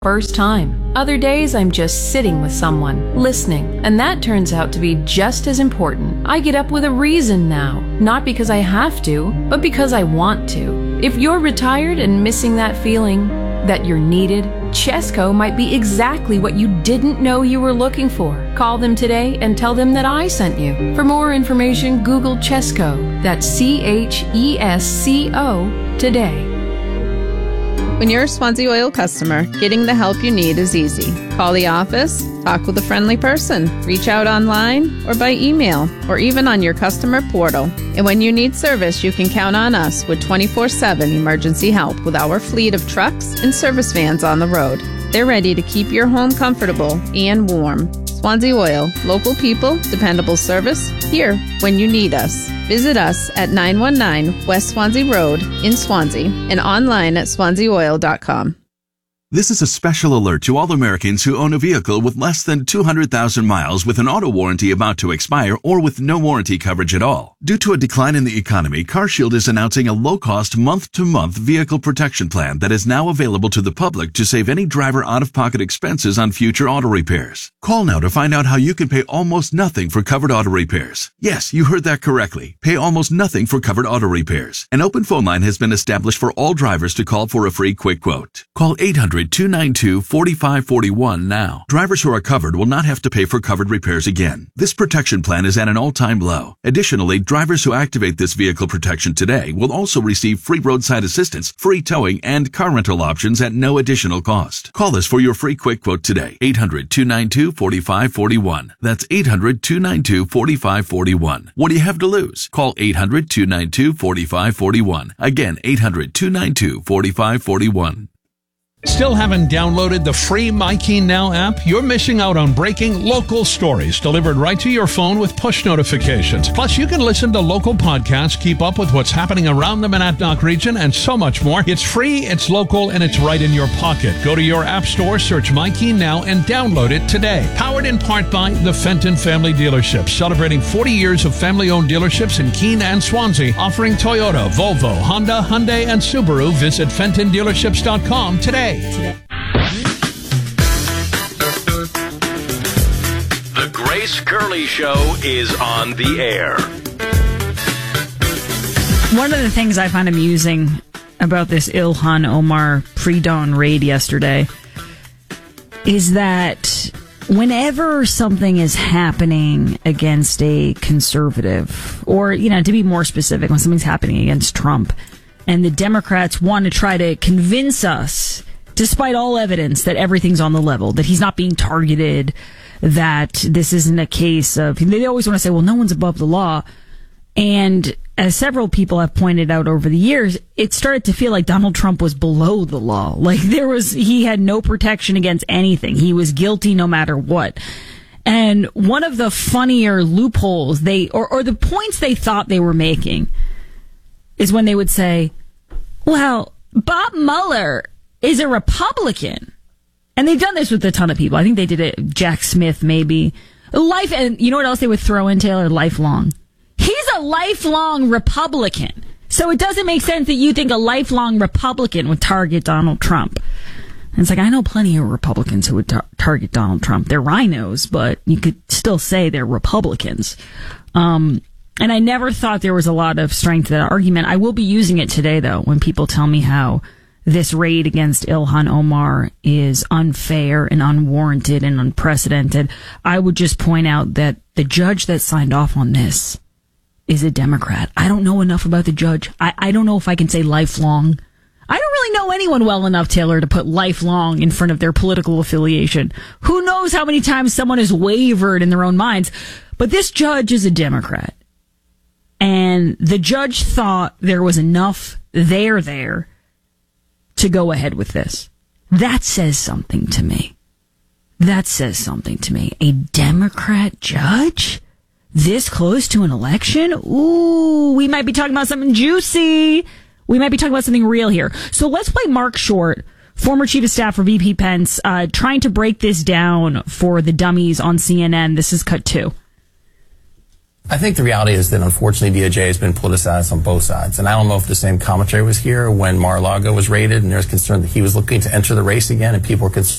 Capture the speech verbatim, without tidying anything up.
first time. Other days I'm just sitting with someone, listening, and that turns out to be just as important. I get up with a reason now, not because I have to, but because I want to. If you're retired and missing that feeling that you're needed, Chesco might be exactly what you didn't know you were looking for. Call them today and tell them that I sent you. For more information, Google Chesco. That's C H E S C O today. When you're a Swansea Oil customer, getting the help you need is easy. Call the office, talk with a friendly person, reach out online or by email, or even on your customer portal. And when you need service, you can count on us with twenty-four seven emergency help with our fleet of trucks and service vans on the road. They're ready to keep your home comfortable and warm. Swansea Oil, local people, dependable service, here when you need us. Visit us at nine one nine West Swansea Road in Swansea and online at swansea oil dot com. This is a special alert to all Americans who own a vehicle with less than two hundred thousand miles with an auto warranty about to expire or with no warranty coverage at all. Due to a decline in the economy, CarShield is announcing a low-cost month-to-month vehicle protection plan that is now available to the public to save any driver out-of-pocket expenses on future auto repairs. Call now to find out how you can pay almost nothing for covered auto repairs. Yes, you heard that correctly. Pay almost nothing for covered auto repairs. An open phone line has been established for all drivers to call for a free quick quote. Call eight hundred two nine two four five four one now. Drivers who are covered will not have to pay for covered repairs again. This protection plan is at an all-time low. Additionally, drivers who activate this vehicle protection today will also receive free roadside assistance, free towing, and car rental options at no additional cost. Call us for your free quick quote today. eight hundred two nine two four five four one. That's eight hundred two nine two four five four one. What do you have to lose? Call eight hundred two nine two four five four one. Again, eight hundred two nine two four five four one. Still haven't downloaded the free MyKeen Now app? You're missing out on breaking local stories delivered right to your phone with push notifications. Plus, you can listen to local podcasts, keep up with what's happening around the Monadnock region, and so much more. It's free, it's local, and it's right in your pocket. Go to your app store, search MyKeen Now, and download it today. Powered in part by the Fenton Family Dealerships, celebrating forty years of family-owned dealerships in Keene and Swansea, offering Toyota, Volvo, Honda, Hyundai, and Subaru. Visit fenton dealerships dot com today. Today. The Grace Curley Show is on the air. One of the things I find amusing about this Ilhan Omar pre-dawn raid yesterday is that whenever something is happening against a conservative, or, you know, to be more specific, when something's happening against Trump, and the Democrats want to try to convince us, despite all evidence, that everything's on the level, that he's not being targeted, that this isn't a case of... They always want to say, well, no one's above the law. And as several people have pointed out over the years, it started to feel like Donald Trump was below the law. Like there was, he had no protection against anything. He was guilty no matter what. And one of the funnier loopholes they, or, or the points they thought they were making is when they would say, well, Bob Mueller is a Republican. And they've done this with a ton of people. I think they did it, Jack Smith, maybe. Life, and you know what else they would throw in, Taylor? Lifelong. He's a lifelong Republican. So it doesn't make sense that you think a lifelong Republican would target Donald Trump. And it's like, I know plenty of Republicans who would tar- target Donald Trump. They're rhinos, but you could still say they're Republicans. Um, and I never thought there was a lot of strength to that argument. I will be using it today, though, when people tell me how this raid against Ilhan Omar is unfair and unwarranted and unprecedented. I would just point out that the judge that signed off on this is a Democrat. I don't know enough about the judge. I, I don't know if I can say lifelong. I don't really know anyone well enough, Taylor, to put lifelong in front of their political affiliation. Who knows how many times someone has wavered in their own minds. But this judge is a Democrat. And the judge thought there was enough there there to go ahead with this. That says something to me. That says something to me. A Democrat judge? This close to an election? Ooh, we might be talking about something juicy. We might be talking about something real here. So let's play Mark Short, former chief of staff for V P Pence, uh, trying to break this down for the dummies on C N N. This is cut two. I think the reality is that, unfortunately, D O J has been politicized on both sides. And I don't know if the same commentary was here when Mar-a-Lago was raided and there was concern that he was looking to enter the race again and people were concerned